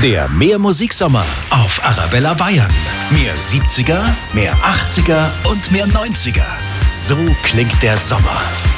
Der Mehr Musiksommer auf Arabella Bayern. Mehr 70er, mehr 80er und mehr 90er. So klingt der Sommer.